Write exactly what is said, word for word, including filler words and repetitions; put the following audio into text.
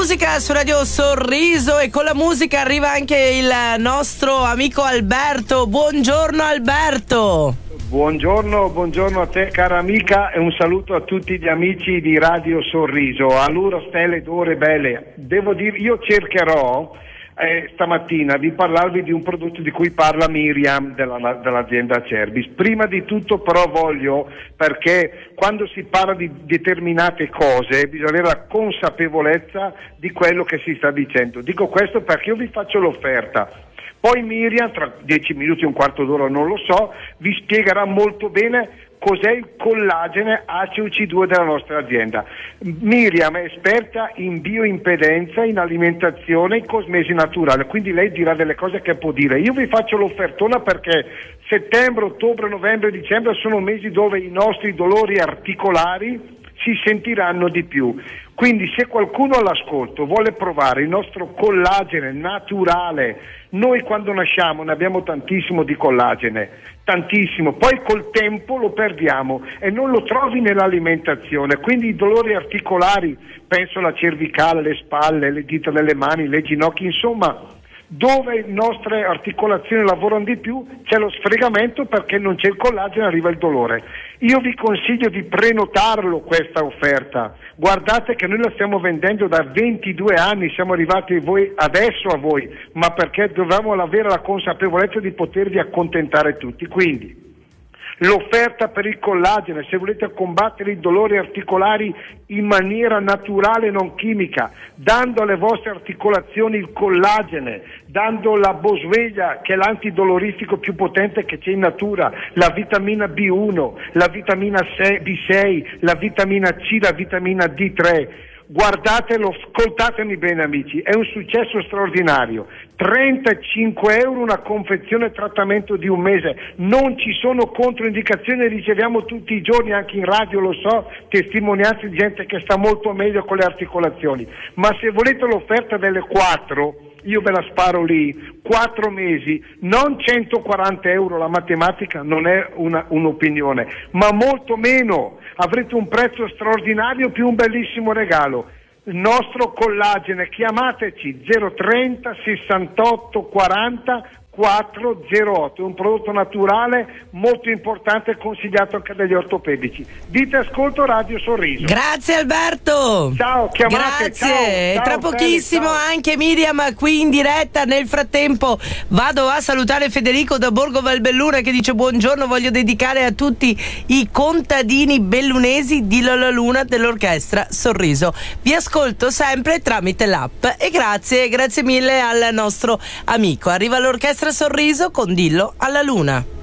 musica su Radio Sorriso, e con la musica arriva anche il nostro amico Alberto. Buongiorno Alberto. Buongiorno, buongiorno a te cara amica, e un saluto a tutti gli amici di Radio Sorriso. Allora stelle d'ore belle, devo dire, io cercherò eh, stamattina di parlarvi di un prodotto di cui parla Miriam della, dell'azienda Cerbis. Prima di tutto però voglio, perché quando si parla di determinate cose bisogna avere la consapevolezza di quello che si sta dicendo. Dico questo perché io vi faccio l'offerta. Poi Miriam, tra dieci minuti, un quarto d'ora, non lo so, vi spiegherà molto bene cos'è il collagene A C E C due della nostra azienda. Miriam è esperta in bioimpedenza, in alimentazione, in cosmesi naturale, quindi lei dirà delle cose che può dire. Io vi faccio l'offertona perché settembre, ottobre, novembre e dicembre sono mesi dove i nostri dolori articolari si sentiranno di più. Quindi se qualcuno all'ascolto vuole provare il nostro collagene naturale, noi quando nasciamo ne abbiamo tantissimo di collagene, tantissimo, poi col tempo lo perdiamo e non lo trovi nell'alimentazione, quindi i dolori articolari, penso alla cervicale, le spalle, le dita delle mani, le ginocchia, insomma dove le nostre articolazioni lavorano di più c'è lo sfregamento perché non c'è il collagene, arriva il dolore. Io vi consiglio di prenotarlo questa offerta, guardate che noi la stiamo vendendo da ventidue anni, siamo arrivati a voi, adesso a voi, ma perché dovevamo avere la consapevolezza di potervi accontentare tutti. Quindi l'offerta per il collagene, se volete combattere i dolori articolari in maniera naturale e non chimica, dando alle vostre articolazioni il collagene, dando la boswellia che è l'antidolorifico più potente che c'è in natura, la vitamina B uno, la vitamina B sei, la vitamina C, la vitamina D tre. Guardatelo, ascoltatemi bene amici, è un successo straordinario. trentacinque euro una confezione trattamento di un mese, non ci sono controindicazioni, riceviamo tutti i giorni anche in radio, lo so, testimonianze di gente che sta molto meglio con le articolazioni. Ma se volete l'offerta delle quattro, io ve la sparo lì, quattro mesi, non centoquaranta euro, la matematica non è una, un'opinione, ma molto meno, avrete un prezzo straordinario più un bellissimo regalo. Il nostro collagene, chiamateci zero trenta sessantotto quaranta quattrocentotto, è un prodotto naturale molto importante e consigliato anche dagli ortopedici. Dite ascolto Radio Sorriso. Grazie Alberto. Ciao, chiamate. Grazie. Ciao, e ciao, tra pochissimo ciao. Anche Miriam qui in diretta. Nel frattempo vado a salutare Federico da Borgo Valbelluna che dice buongiorno, voglio dedicare a tutti i contadini bellunesi di Lola Luna dell'orchestra Sorriso. Vi ascolto sempre tramite l'app e grazie, grazie mille al nostro amico. Arriva l'orchestra Sorriso con Dillo alla Luna.